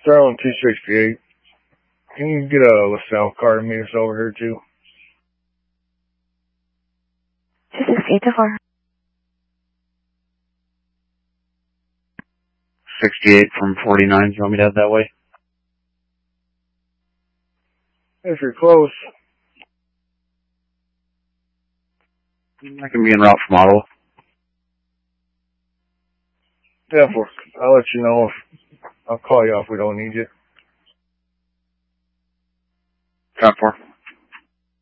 Sterling 268. Can you get a LaSalle car to meet us over here too? 268-4. 68 from 49. Do you want me to head that way? If you're close. I can be en route from Ottawa. Yeah, I'll let you know if I'll call you if we don't need you. Trap 4.